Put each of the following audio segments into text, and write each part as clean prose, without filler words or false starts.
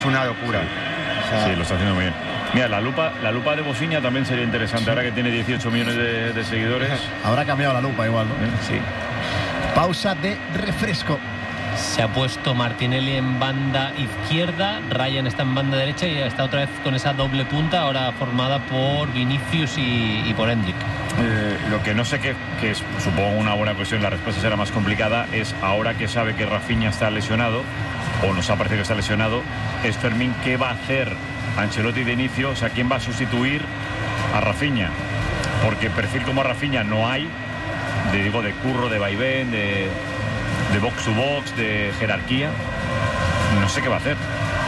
una locura. Sí, lo está haciendo muy bien. Mira, la lupa de Bociña también sería interesante, ahora que tiene 18 millones de seguidores. Habrá cambiado la lupa igual, ¿no? Sí. Pausa de refresco. Se ha puesto Martinelli en banda izquierda, Ryan está en banda derecha y está otra vez con esa doble punta, ahora formada por Vinicius y por Hendrik. Lo que no sé, que es, supongo, una buena cuestión, la respuesta será más complicada, es ahora que sabe que Rafinha está lesionado, o nos ha parecido que está lesionado, es Fermín, ¿qué va a hacer Ancelotti de inicio? O sea, ¿quién va a sustituir a Rafinha? Porque perfil como Rafinha no hay, de curro, de vaivén, de box to box, de jerarquía. No sé qué va a hacer.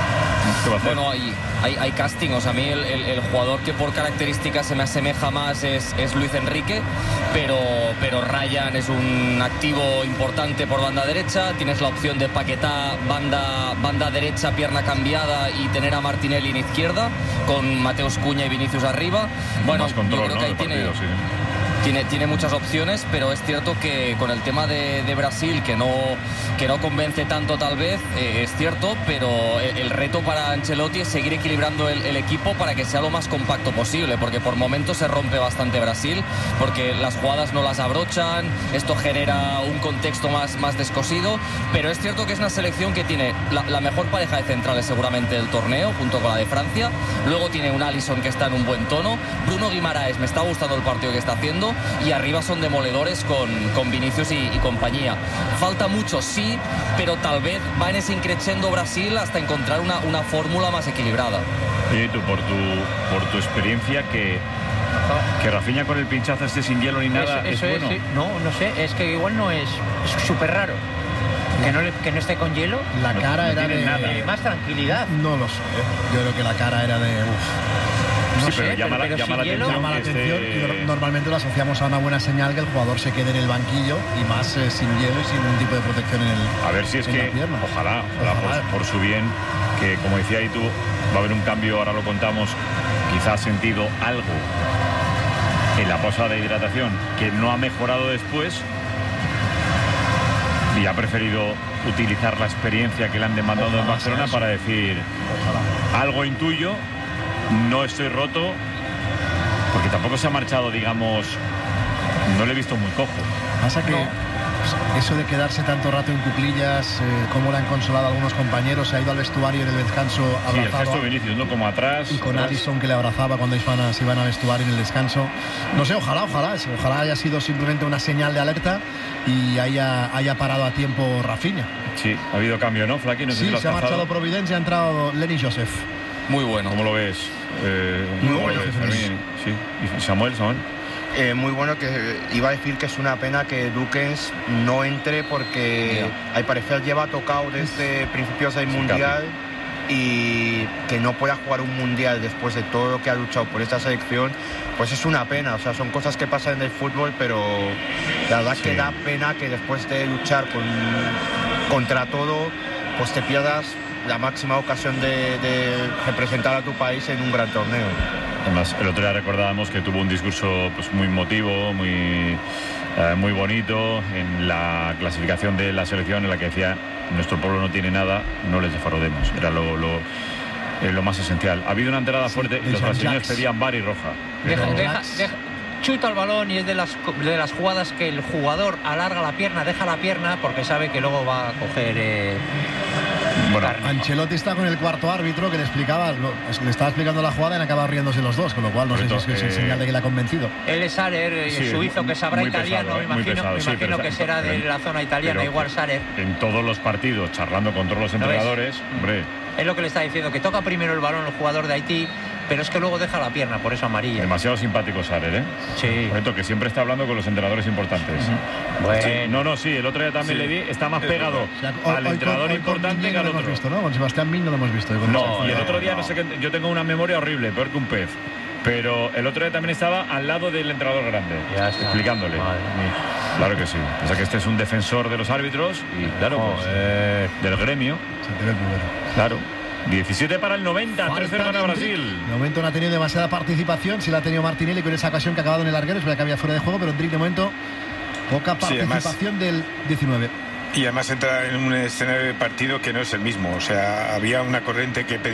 Bueno, hay castings. A mí el jugador que por características se me asemeja más es Luis Enrique, pero Ryan es un activo importante por banda derecha. Tienes la opción de Paquetá, banda derecha, pierna cambiada, y tener a Martinelli en izquierda con Mateus Cunha y Vinicius arriba. Bueno, más control, yo creo que ahí tiene muchas opciones, pero es cierto que con el tema de Brasil, que no convence tanto tal vez, es cierto, pero el reto para Ancelotti es seguir equilibrando el equipo para que sea lo más compacto posible, porque por momentos se rompe bastante Brasil, porque las jugadas no las abrochan, esto genera un contexto más descosido, pero es cierto que es una selección que tiene la mejor pareja de centrales seguramente del torneo, junto con la de Francia. Luego tiene un Alisson que está en un buen tono, Bruno Guimaraes, me está gustando el partido que está haciendo, y arriba son demoledores con Vinicius y compañía. Falta mucho, sí, pero tal vez va en ese increciendo Brasil hasta encontrar una fórmula más equilibrada. Oye, tú, por tu experiencia, que Rafinha con el pinchazo esté sin hielo ni nada, ¿es bueno? No sé, es que igual no es súper raro. Que no esté con hielo. La cara era de más tranquilidad. No lo sé. Yo creo que la cara era de... No sé, pero llama la atención. Normalmente lo asociamos a una buena señal, que el jugador se quede en el banquillo, y más sin hielo y sin ningún tipo de protección en el. A ver si es que, ojalá por su bien, que como decía ahí tú, va a haber un cambio, ahora lo contamos, quizás ha sentido algo en la pausa de hidratación que no ha mejorado después y ha preferido utilizar la experiencia que le han demandado en Barcelona para decir: algo intuyo, no estoy roto, porque tampoco se ha marchado, digamos, no le he visto muy cojo. Pasa que eso de quedarse tanto rato en cuclillas, como le han consolado a algunos compañeros, se ha ido al vestuario en el descanso abrazado. Sí, el gesto de Vinicius, ¿no? Como atrás. Y con Alisson, que le abrazaba cuando se iban a vestuario en el descanso. No sé, ojalá haya sido simplemente una señal de alerta y haya parado a tiempo Rafinha. Sí, ha habido cambio, ¿no, Flaqui? No sé sí, si se ha marchado Providencia, ha entrado Lenny Joseph. Muy bueno. ¿Cómo lo ves? Muy bueno, Fermín. Sí. ¿Y Samuel? Muy bueno, que iba a decir que es una pena que Duquens no entre, porque al parecer lleva tocado desde principios del Mundial, y que no pueda jugar un Mundial después de todo lo que ha luchado por esta selección, pues es una pena. O sea, son cosas que pasan en el fútbol, pero la verdad que da pena que después de luchar contra todo, pues te pierdas la máxima ocasión de representar a tu país en un gran torneo. Además, el otro día recordábamos que tuvo un discurso pues muy emotivo, muy bonito en la clasificación de la selección, en la que decía: nuestro pueblo no tiene nada, no les defraudemos. Era lo más esencial. Ha habido una entrada fuerte y los brasileños pedían VAR y roja. Chuta el balón, y es de las jugadas que el jugador alarga la pierna, deja la pierna, porque sabe que luego va a coger... Bueno, Ancelotti está con el cuarto árbitro, que le estaba explicando la jugada y han acabado riéndose los dos, con lo cual no sé si es señal de que le ha convencido. Él es Sarer, suizo, que sabrá italiano, me imagino que será de la zona italiana, igual Sarer. En todos los partidos, charlando con todos los entrenadores, hombre. Es lo que le está diciendo, que toca primero el balón el jugador de Haití, pero es que luego deja la pierna, por eso amarilla. Demasiado simpático Sarer, ¿eh? Sí. Por cierto, que siempre está hablando con los entrenadores importantes. Bueno. Sí, el otro día también le vi, está más pegado al entrenador importante que al otro. Hemos visto, ¿no? Con Sebastián Min no lo hemos visto. No, y el otro día, no sé qué, yo tengo una memoria horrible, peor que un pez. Pero el otro día también estaba al lado del entrenador grande, explicándole. Claro que sí. O sea, que este es un defensor de los árbitros y, claro, del gremio. Claro. 17 para el 90, 3-0 gana Brasil. De momento no ha tenido demasiada participación, sí la ha tenido Martinelli con esa ocasión que ha acabado en el larguero, es verdad que había fuera de juego, pero Hendrik de momento poca participación del 19. Y además entra en un escenario de partido que no es el mismo. O sea, había una corriente que pedía